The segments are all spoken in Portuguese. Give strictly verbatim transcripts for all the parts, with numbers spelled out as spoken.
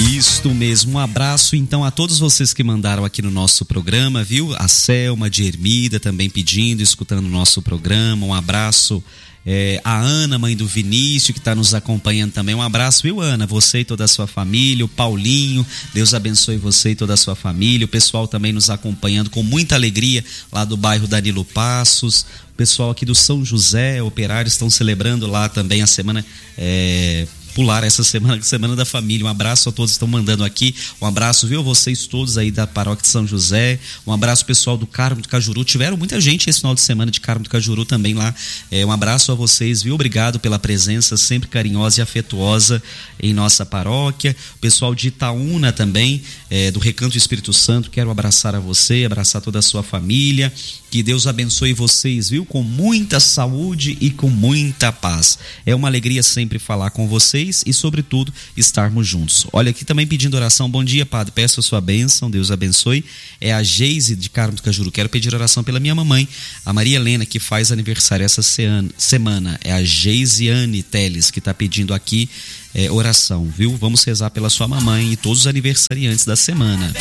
Isto mesmo, um abraço então a todos vocês que mandaram aqui no nosso programa, viu? A Selma de Ermida também pedindo, escutando o nosso programa, um abraço. É, a Ana, mãe do Vinícius, que está nos acompanhando também. Um abraço, viu, Ana? Você e toda a sua família. O Paulinho, Deus abençoe você e toda a sua família. O pessoal também nos acompanhando com muita alegria lá do bairro Danilo Passos. O pessoal aqui do São José, operários, estão celebrando lá também a semana. É... pular essa semana, semana da família. Um abraço a todos que estão mandando aqui. Um abraço, viu, vocês todos aí da paróquia de São José. Um abraço pessoal do Carmo do Cajuru. Tiveram muita gente esse final de semana de Carmo do Cajuru também lá. É, um abraço a vocês, viu? Obrigado pela presença sempre carinhosa e afetuosa em nossa paróquia. O pessoal de Itaúna também, é, do Recanto Espírito Santo. Quero abraçar a você, abraçar toda a sua família. Que Deus abençoe vocês, viu? Com muita saúde e com muita paz. É uma alegria sempre falar com vocês e, sobretudo, estarmos juntos. Olha, aqui também pedindo oração. Bom dia, padre. Peço a sua bênção. Deus abençoe. É a Geise de Carmo do Cajuru. Quero pedir oração pela minha mamãe, a Maria Helena, que faz aniversário essa semana. É a Geisiane Teles, que está pedindo aqui é, oração, viu? Vamos rezar pela sua mamãe e todos os aniversariantes da semana.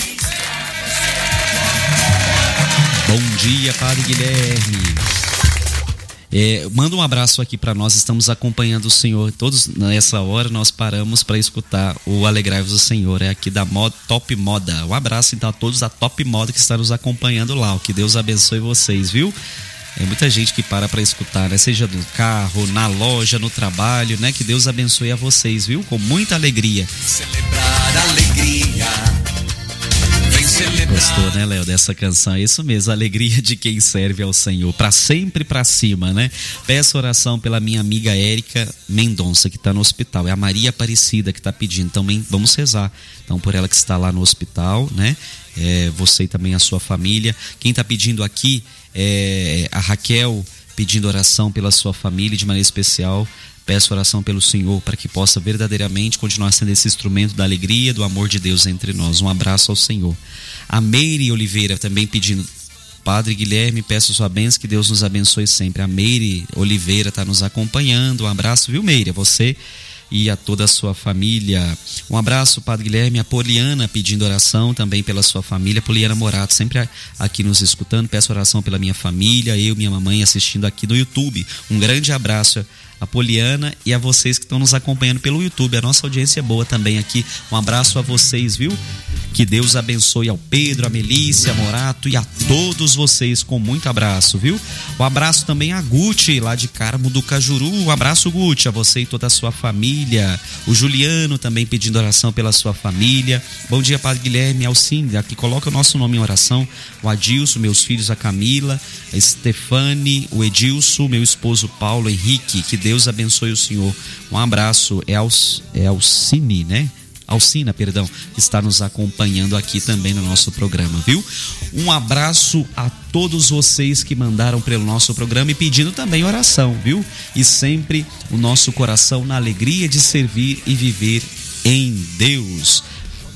Bom dia, Padre Guilherme. É, manda um abraço aqui para nós, estamos acompanhando o Senhor. Todos nessa hora nós paramos para escutar o Alegrai-vos do Senhor, é aqui da Mod, Top Moda. Um abraço então a todos da Top Moda que está nos acompanhando lá. Que Deus abençoe vocês, viu? É muita gente que para para escutar, né? Seja no carro, na loja, no trabalho, né? Que Deus abençoe a vocês, viu? Com muita alegria. Celebrar a alegria. Gostou, né, Léo, dessa canção? É isso mesmo, a alegria de quem serve ao Senhor, pra sempre pra cima, né? Peço oração pela minha amiga Érica Mendonça, que está no hospital. É a Maria Aparecida que está pedindo, então vamos rezar então por ela que está lá no hospital, né? É, você e também a sua família. Quem está pedindo aqui é a Raquel, pedindo oração pela sua família de maneira especial. Peço oração pelo Senhor para que possa verdadeiramente continuar sendo esse instrumento da alegria, do amor de Deus entre nós. Um abraço ao Senhor. A Meire Oliveira também pedindo, Padre Guilherme, peço sua bênção, que Deus nos abençoe sempre. A Meire Oliveira está nos acompanhando. Um abraço, viu, Meire? A você e a toda a sua família. Um abraço, Padre Guilherme. A Poliana pedindo oração também pela sua família. Poliana Morato sempre aqui nos escutando. Peço oração pela minha família, eu e minha mamãe assistindo aqui no YouTube. Um grande abraço a Poliana e a vocês que estão nos acompanhando pelo YouTube. A nossa audiência é boa também aqui. Um abraço a vocês, viu? Que Deus abençoe ao Pedro, a Melícia, a Morato e a todos vocês com muito abraço, viu? Um abraço também a Guti, lá de Carmo do Cajuru. Um abraço, Guti, a você e toda a sua família. O Juliano também pedindo oração pela sua família. Bom dia, Padre Guilherme, Alcine, aqui coloca o nosso nome em oração. O Adilson, meus filhos, a Camila, a Stefane, o Edilson, meu esposo Paulo Henrique. Que Deus abençoe o Senhor. Um abraço, é, Alc, é Alcine, né? Alcina, perdão, que está nos acompanhando aqui também no nosso programa, viu? Um abraço a todos vocês que mandaram pelo nosso programa e pedindo também oração, viu? E sempre o nosso coração na alegria de servir e viver em Deus.